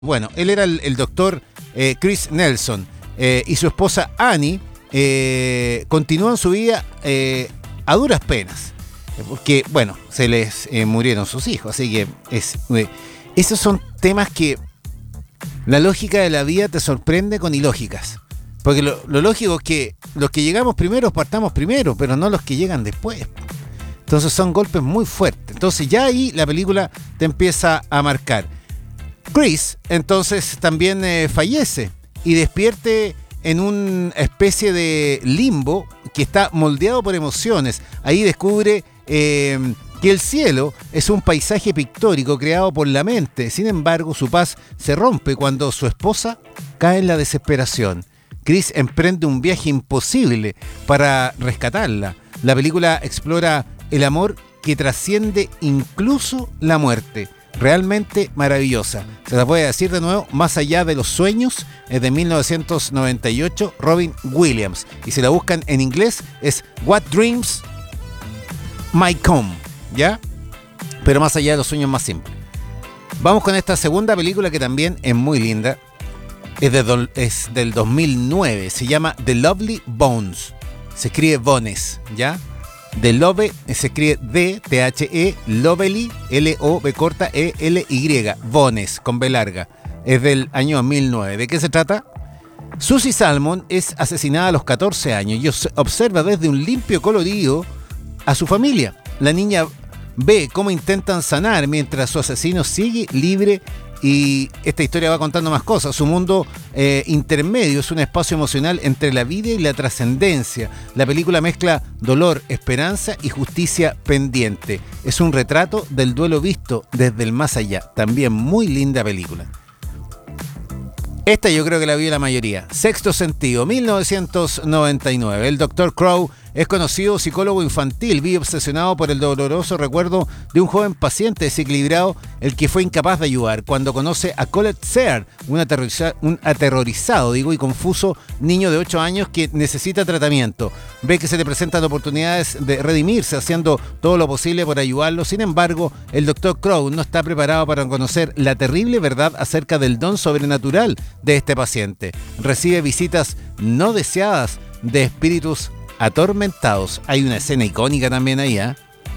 Bueno, él era el doctor Chris Nelson y su esposa Annie continúan su vida a duras penas, porque, bueno, se les murieron sus hijos, así que esos son temas que la lógica de la vida te sorprende con ilógicas, porque lo lógico es que los que llegamos primero partamos primero, pero no los que llegan después. Entonces son golpes muy fuertes. Entonces ya ahí la película te empieza a marcar. Chris entonces también fallece y despierte en una especie de limbo que está moldeado por emociones. Ahí descubre que el cielo es un paisaje pictórico creado por la mente. Sin embargo, su paz se rompe cuando su esposa cae en la desesperación. Chris emprende un viaje imposible para rescatarla. La película explora el amor que trasciende incluso la muerte. Realmente maravillosa. Se las voy a decir de nuevo, Más allá de los sueños, es de 1998, Robin Williams. Y si la buscan en inglés es What Dreams Might Come, ¿ya? Pero más allá de los sueños, más simple. Vamos con esta segunda película que también es muy linda. Es del 2009. Se llama The Lovely Bones. Se escribe Bones, ¿ya? The Love se escribe D-T-H-E, Lovely, L-O-B corta E-L-Y, Bones, con B larga. Es del año 2009. ¿De qué se trata? Susie Salmon es asesinada a los 14 años y observa desde un limpio colorido a su familia. La niña ve cómo intentan sanar mientras su asesino sigue libre. Y esta historia va contando más cosas. Su mundo intermedio es un espacio emocional entre la vida y la trascendencia. La película mezcla dolor, esperanza y justicia pendiente. Es un retrato del duelo visto desde el más allá. También muy linda película. Esta yo creo que la vio la mayoría. Sexto Sentido, 1999. El Dr. Crow es conocido psicólogo infantil, vive obsesionado por el doloroso recuerdo de un joven paciente desequilibrado, el que fue incapaz de ayudar. Cuando conoce a Colette Sear, un aterrorizado y confuso niño de 8 años que necesita tratamiento, ve que se le presentan oportunidades de redimirse, haciendo todo lo posible por ayudarlo. Sin embargo, el Dr. Crow no está preparado para conocer la terrible verdad acerca del don sobrenatural de este paciente. Recibe visitas no deseadas de espíritus atormentados. Hay una escena icónica también ahí, ¿eh?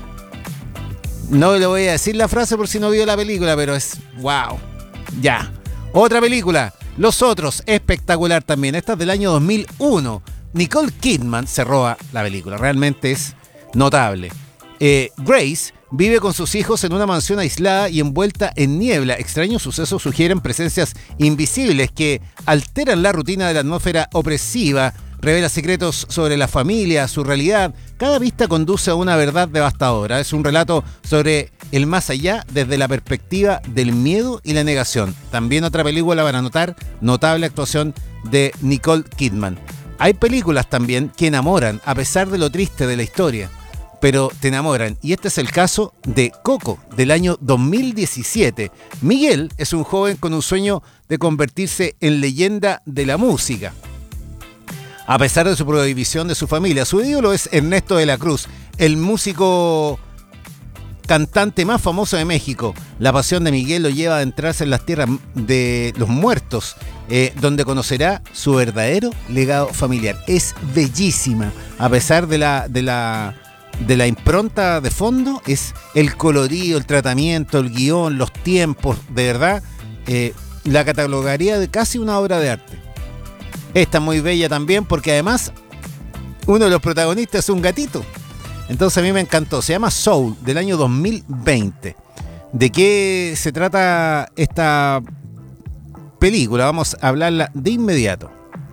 No le voy a decir la frase por si no vio la película, pero es wow. Ya. Otra película, Los Otros, espectacular también. Esta es del año 2001. Nicole Kidman se roba la película. Realmente es notable. Grace vive con sus hijos en una mansión aislada y envuelta en niebla. Extraños sucesos sugieren presencias invisibles que alteran la rutina de la atmósfera opresiva. Revela secretos sobre la familia, su realidad. Cada vista conduce a una verdad devastadora. Es un relato sobre el más allá desde la perspectiva del miedo y la negación. También otra película para notar, notable actuación de Nicole Kidman. Hay películas también que enamoran a pesar de lo triste de la historia, pero te enamoran. Y este es el caso de Coco, del año 2017. Miguel es un joven con un sueño de convertirse en leyenda de la música. A pesar de su prohibición de su familia, su ídolo es Ernesto de la Cruz, el músico cantante más famoso de México. La pasión de Miguel lo lleva a adentrarse en las tierras de los muertos, donde conocerá su verdadero legado familiar. Es bellísima, a pesar de la impronta de fondo, es el colorido, el tratamiento, el guión, los tiempos, de verdad, la catalogaría de casi una obra de arte. Esta es muy bella también porque además uno de los protagonistas es un gatito. Entonces a mí me encantó. Se llama Soul, del año 2020. ¿De qué se trata esta película? Vamos a hablarla de inmediato.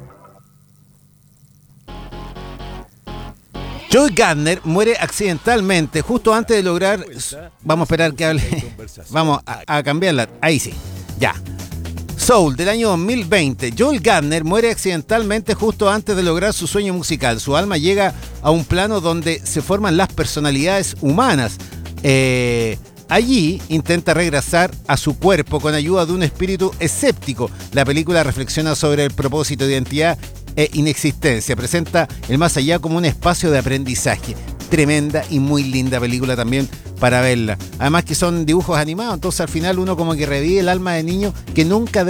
Joy Gardner muere accidentalmente justo antes de lograr... Vamos a esperar que hable. Vamos a cambiarla. Ahí sí. Ya. Soul, del año 2020. Joel Gardner muere accidentalmente justo antes de lograr su sueño musical. Su alma llega a un plano donde se forman las personalidades humanas. Allí intenta regresar a su cuerpo con ayuda de un espíritu escéptico. La película reflexiona sobre el propósito de identidad e inexistencia. Presenta el más allá como un espacio de aprendizaje. Tremenda y muy linda película también para verla. Además que son dibujos animados, entonces al final uno como que revive el alma de niño que nunca